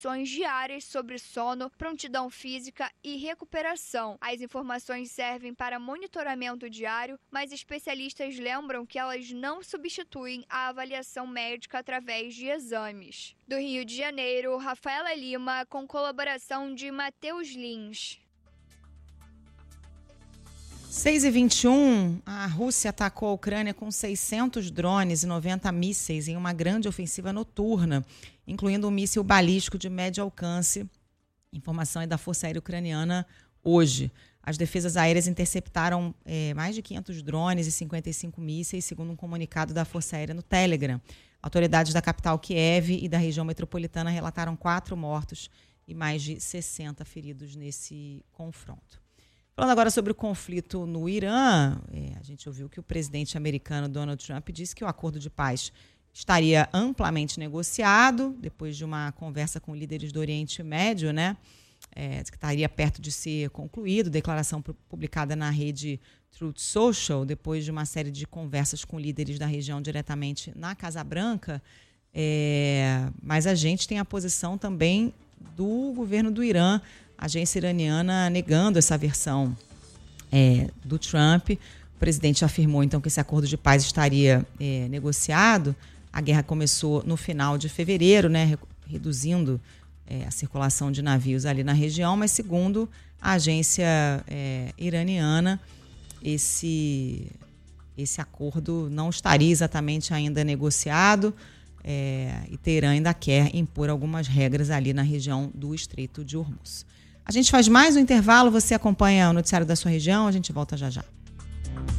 diárias sobre sono, prontidão física e recuperação. As informações servem para monitoramento diário, mas especialistas lembram que elas não substituem a avaliação médica através de exames. Do Rio de Janeiro, Rafaela Lima, com colaboração de Matheus Lins. 6h21, a Rússia atacou a Ucrânia com 600 drones e 90 mísseis em uma grande ofensiva noturna, incluindo um míssil balístico de médio alcance. Informação é da Força Aérea Ucraniana hoje. As defesas aéreas interceptaram mais de 500 drones e 55 mísseis, segundo um comunicado da Força Aérea no Telegram. Autoridades da capital Kiev e da região metropolitana relataram 4 mortos e mais de 60 feridos nesse confronto. Falando agora sobre o conflito no Irã, a gente ouviu que o presidente americano Donald Trump disse que o acordo de paz estaria amplamente negociado, depois de uma conversa com líderes do Oriente Médio, né? Que estaria perto de ser concluído, declaração publicada na rede Truth Social, depois de uma série de conversas com líderes da região diretamente na Casa Branca. Mas a gente tem a posição também do governo do Irã, a agência iraniana negando essa versão do Trump. O presidente afirmou, então, que esse acordo de paz estaria negociado. A guerra começou no final de fevereiro, né, reduzindo a circulação de navios ali na região, mas segundo a agência iraniana, esse acordo não estaria exatamente ainda negociado e Teherã ainda quer impor algumas regras ali na região do Estreito de Hormuz. A gente faz mais um intervalo, você acompanha o noticiário da sua região, a gente volta já já.